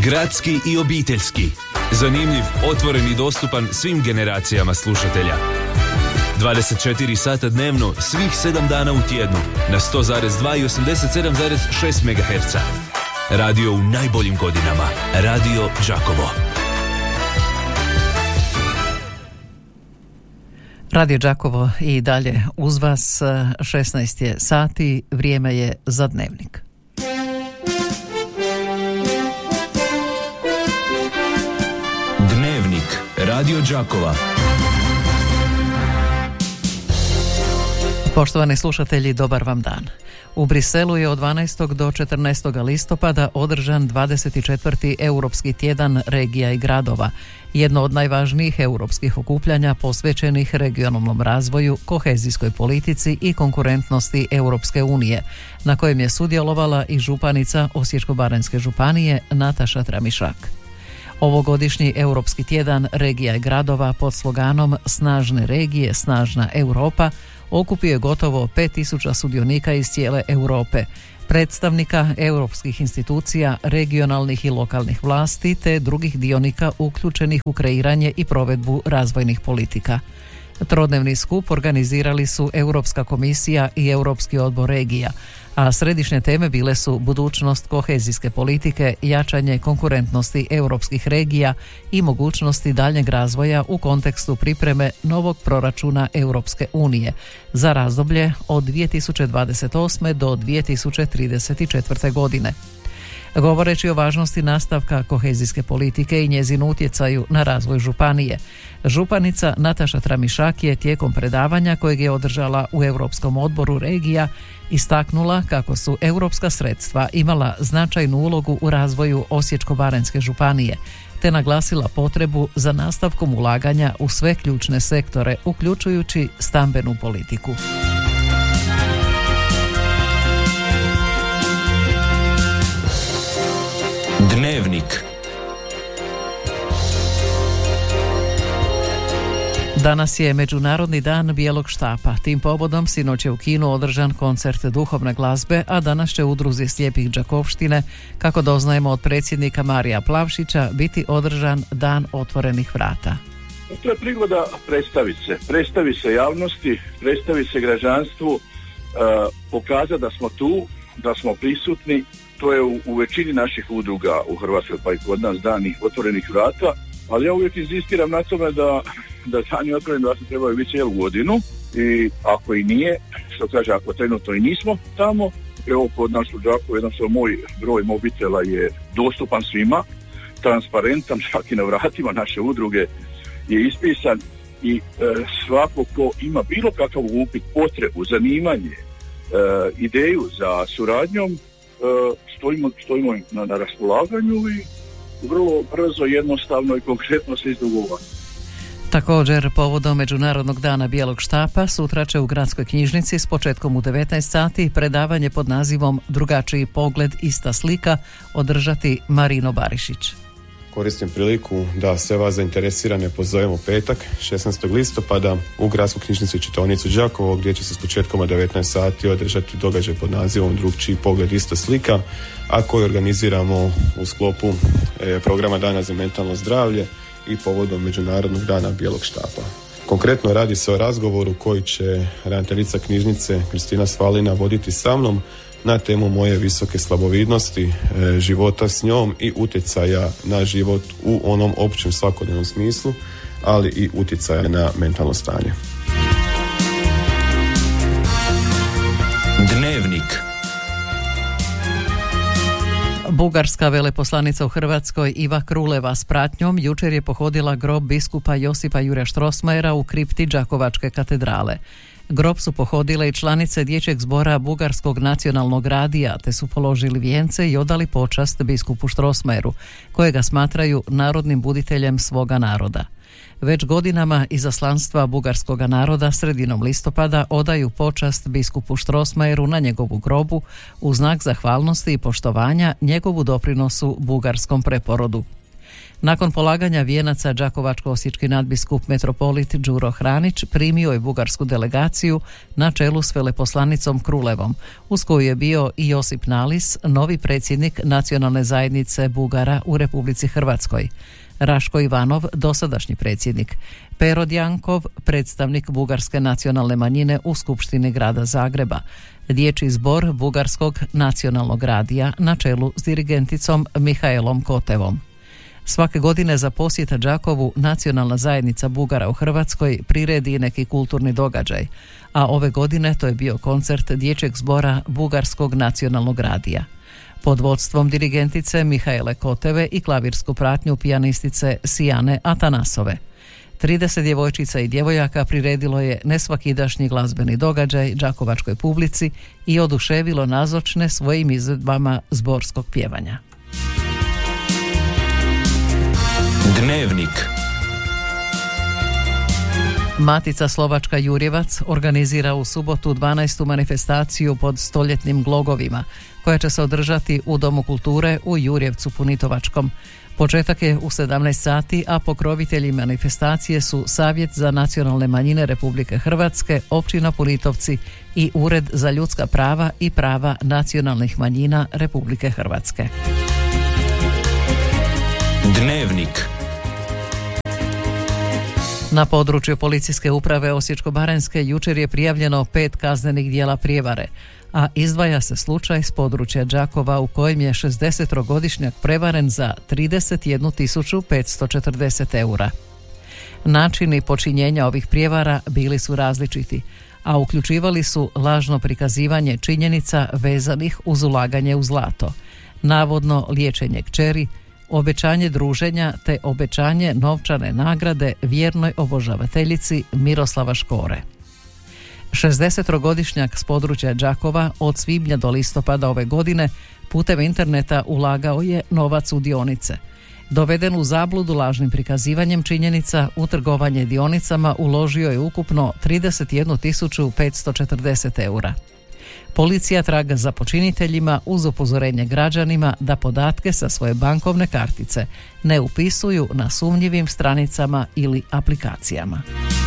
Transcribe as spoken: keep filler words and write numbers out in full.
Gradski i obiteljski. Zanimljiv, otvoren i dostupan svim generacijama slušatelja. dvadeset četiri sata dnevno, svih sedam dana u tjednu, na sto zarez dva i osamdeset sedam zarez šest megaherca. Radio u najboljim godinama. Radio Đakovo. Radio Đakovo i dalje uz vas. šesnaest je sati, vrijeme je za dnevnik. Dnevnik Radio Đakova. Poštovani slušatelji, dobar vam dan. U Briselu je od dvanaestog do četrnaestog listopada održan dvadeset četvrti Europski tjedan regija i gradova, jedno od najvažnijih europskih okupljanja posvećenih regionalnom razvoju, kohezijskoj politici i konkurentnosti Europske unije, na kojem je sudjelovala i županica Osječko-baranjske županije Nataša Tramišak. Ovogodišnji Europski tjedan regija i gradova pod sloganom Snažne regije, snažna Europa okupio je gotovo pet tisuća sudionika iz cijele Europe, predstavnika europskih institucija, regionalnih i lokalnih vlasti te drugih dionika uključenih u kreiranje i provedbu razvojnih politika. Trodnevni skup organizirali su Europska komisija i Europski odbor regija, a središnje teme bile su budućnost kohezijske politike, jačanje konkurentnosti europskih regija i mogućnosti daljnjeg razvoja u kontekstu pripreme novog proračuna Europske unije za razdoblje od dvije tisuće dvadeset osme do dvije tisuće trideset četvrte. godine. Govoreći o važnosti nastavka kohezijske politike i njezinu utjecaju na razvoj županije, županica Nataša Tramišak je tijekom predavanja kojeg je održala u Europskom odboru regija istaknula kako su europska sredstva imala značajnu ulogu u razvoju Osječko-baranjske županije, te naglasila potrebu za nastavkom ulaganja u sve ključne sektore, uključujući stambenu politiku. Dnevnik. Danas je Međunarodni dan bijelog štapa. Tim povodom sinoć je u kinu održan koncert duhovne glazbe, a danas će u udruzi slijepih Đakovštine, kako doznajemo od predsjednika Marija Plavšića, biti održan dan otvorenih vrata. To je prigoda predstaviti se, predstavi se javnosti, predstavi se građanstvu, pokazati da smo tu, da smo prisutni. To je u, u većini naših udruga u Hrvatskoj, pa i kod nas dani otvorenih vrata, ali ja uvijek inzistiram na tome da, da dani otvorenih vrata trebaju biti cijelu godinu i ako i nije, što kaže, ako trenutno i nismo tamo, evo kod nas u Đakovu jednostavno moj broj mobitela je dostupan svima, transparentan, čak i na vratima naše udruge je ispisan i e, svako ko ima bilo kakav upit, potrebu, zanimanje, e, ideju za suradnjom, stojimo, stojimo na, na raspolaganju i vrlo brzo, jednostavno i konkretno se izdogovara. Također, povodom Međunarodnog dana bijelog štapa, sutra će u gradskoj knjižnici s početkom u devetnaest sati predavanje pod nazivom Drugačiji pogled, ista slika održati Marino Barišić. Koristim priliku da sve vas zainteresirane pozovemo petak, šesnaestog listopada u gradsku knjižnicu i čitaonicu Đakovo, gdje će se s početkom u devetnaest sati održati događaj pod nazivom Drugčiji pogled, ista slika, a koji organiziramo u sklopu e, programa Dana za mentalno zdravlje i povodom Međunarodnog dana bijelog štapa. Konkretno radi se o razgovoru koji će ravnateljica knjižnice Kristina Svalina voditi sa mnom na temu moje visoke slabovidnosti, e, života s njom i utjecaja na život u onom općem svakodnevnom smislu, ali i utjecaja na mentalno stanje. Dnevnik. Bugarska veleposlanica u Hrvatskoj Iva Kruleva s pratnjom jučer je pohodila grob biskupa Josipa Jurja Strossmayera u kripti Đakovačke katedrale. Grob su pohodile i članice dječjeg zbora Bugarskog nacionalnog radija, te su položili vijence i odali počast biskupu Strossmayeru, kojega smatraju narodnim buditeljem svoga naroda. Već godinama izaslanstva bugarskog naroda sredinom listopada odaju počast biskupu Strossmayeru na njegovu grobu u znak zahvalnosti i poštovanja njegovu doprinosu bugarskom preporodu. Nakon polaganja vijenaca đakovačko-osječki nadbiskup metropolit Đuro Hranić primio je bugarsku delegaciju na čelu s veleposlanicom Krulevom, uz koju je bio i Josip Nalis, novi predsjednik nacionalne zajednice Bugara u Republici Hrvatskoj, Raško Ivanov, dosadašnji predsjednik, Pero Djankov, predstavnik bugarske nacionalne manjine u Skupštini grada Zagreba, dječji zbor Bugarskog nacionalnog radija na čelu s dirigenticom Mihaelom Kotevom. Svake godine za posjeta Đakovu nacionalna zajednica Bugara u Hrvatskoj priredi neki kulturni događaj, a ove godine to je bio koncert dječjeg zbora Bugarskog nacionalnog radija. Pod vodstvom dirigentice Mihaele Koteve i klavirsku pratnju pijanistice Sijane Atanasove. trideset djevojčica i djevojaka priredilo je nesvakidašnji glazbeni događaj đakovačkoj publici i oduševilo nazočne svojim izvedbama zborskog pjevanja. Dnevnik. Matica Slovačka Jurjevac organizira u subotu dvanaestu manifestaciju pod stoljetnim glogovima, koja će se održati u Domu kulture u Jurjevcu Punitovačkom. Početak je u sedamnaest sati, a pokrovitelji manifestacije su Savjet za nacionalne manjine Republike Hrvatske, Općina Punitovci i Ured za ljudska prava i prava nacionalnih manjina Republike Hrvatske. Dnevnik. Na području policijske uprave Osječko-baranjske jučer je prijavljeno pet kaznenih djela prijevare, a izdvaja se slučaj s područja Đakova u kojem je šezdesetogodišnjak prevaren za trideset jednu tisuću petsto četrdeset eura. Načini počinjenja ovih prijevara bili su različiti, a uključivali su lažno prikazivanje činjenica vezanih uz ulaganje u zlato, navodno liječenje kćeri, obećanje druženja te obećanje novčane nagrade vjernoj obožavateljici Miroslava Škore. šezdesetogodišnjak s područja Đakova od svibnja do listopada ove godine putem interneta ulagao je novac u dionice. Doveden u zabludu lažnim prikazivanjem činjenica u trgovanje dionicama uložio je ukupno trideset jednu tisuću petsto četrdeset eura. Policija traga za počiniteljima uz upozorenje građanima da podatke sa svoje bankovne kartice ne upisuju na sumnjivim stranicama ili aplikacijama.